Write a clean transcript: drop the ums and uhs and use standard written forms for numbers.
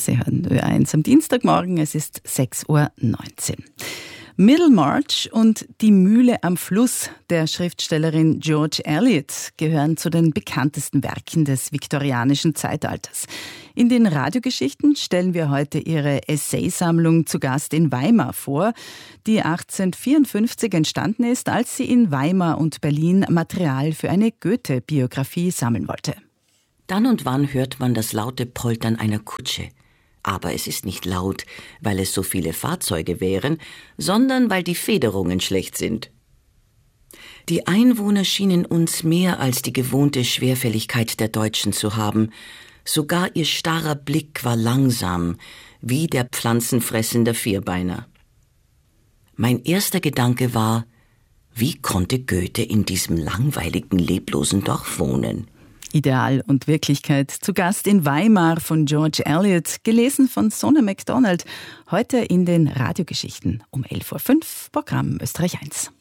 Sie hören Ö1 am Dienstagmorgen, es ist 6.19 Uhr. Middlemarch und Die Mühle am Fluss der Schriftstellerin George Eliot gehören zu den bekanntesten Werken des viktorianischen Zeitalters. In den Radiogeschichten stellen wir heute ihre Essaysammlung Zu Gast in Weimar vor, die 1854 entstanden ist, als sie in Weimar und Berlin Material für eine Goethe-Biografie sammeln wollte. Dann und wann hört man das laute Poltern einer Kutsche. Aber es ist nicht laut, weil es so viele Fahrzeuge wären, sondern weil die Federungen schlecht sind. Die Einwohner schienen uns mehr als die gewohnte Schwerfälligkeit der Deutschen zu haben. Sogar ihr starrer Blick war langsam, wie der pflanzenfressender Vierbeiner. Mein erster Gedanke war, wie konnte Goethe in diesem langweiligen, leblosen Dorf wohnen? Ideal und Wirklichkeit. Zu Gast in Weimar von George Eliot, gelesen von Sona MacDonald. Heute in den Radiogeschichten um 11.05 Uhr, Programm Österreich 1.